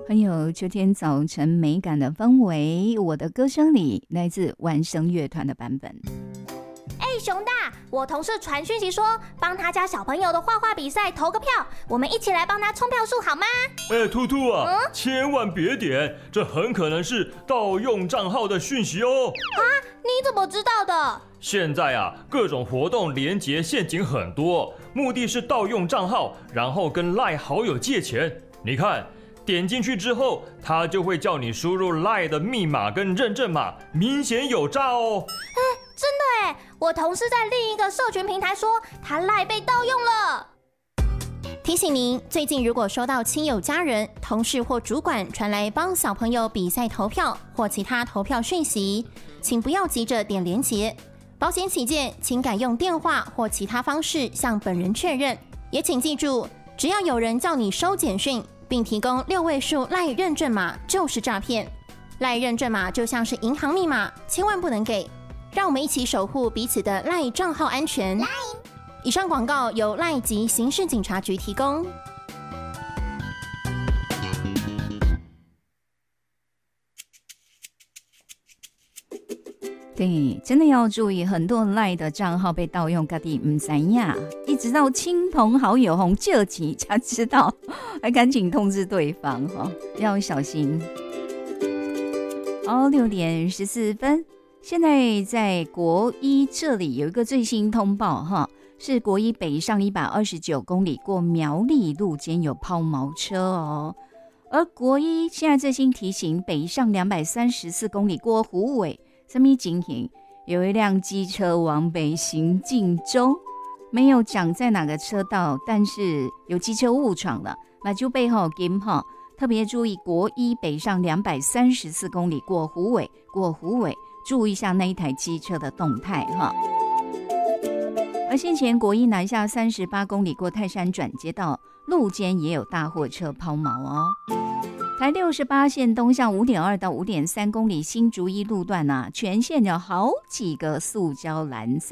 很有秋天早晨美感的氛围。我的歌声里来自完声乐团的版本。 熊大，我同事传讯息说帮他家小朋友的画画比赛投个票，我们一起来帮他冲票数好吗？ 兔兔啊，千万别点，这很可能是盗用账号的讯息哦。 啊，你怎么知道的？ 现在啊，各种活动连结陷阱很多，目的是盗用账号，然后跟 LINE 好友借钱。你看，点进去之后，他就会叫你输入 LINE 的密码跟认证码，明显有诈哦。 真的耶，我同事在另一个社群平台说他 LINE 被盗用了。 提醒您，最近如果收到亲友、家人、同事或主管传来帮小朋友比赛投票或其他投票讯息，请不要急着点连结。保险起见，请改用电话或其他方式向本人确认。也请记住，只要有人叫你收简讯，并提供6位数 LINE 认证码，就是诈骗。LINE 认证码就像是银行密码，千万不能给。让我们一起守护彼此的 LINE 账号安全。以上广告由 LINE 及刑事警察局提供。 对，真的要注意，很多 LINE 的账号被盗用，自己不知道，一直到亲朋好友红借钱才知道，还赶紧通知对方，要小心。6点14分，现在在国一这里有一个最新通报，是国一北上129公里过苗栗路间有抛锚车哦。而国一现在最新提醒，北上234公里过虎尾，什么情形？有一辆机车往北行进中，没有讲在哪个车道，但是有机车误闯了，那就背后金特别注意国一北上234公里过虎尾，注意一下那一台机车的动态而先前国一南下38公里过泰山转接道，路肩也有大货车抛锚哦。台68线东向5.2到5.3公里新竹一路段全线有好几个塑胶拦塞。